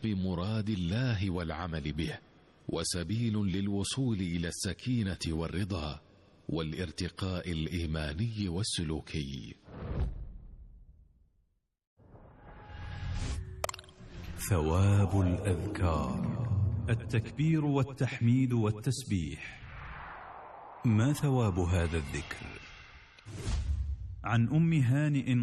طلب مراد الله والعمل به، وسبيل للوصول إلى السكينة والرضا والارتقاء الإيماني والسلوكي. ثواب الأذكار: التكبير والتحميد والتسبيح. ما ثواب هذا الذكر؟ عن أم هانئ